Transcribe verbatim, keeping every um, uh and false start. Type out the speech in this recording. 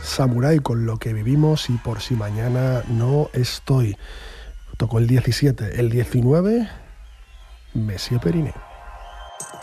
Samurai, con lo que vivimos y por si mañana no estoy. Tocó el diecisiete, el diecinueve, Messier Periné.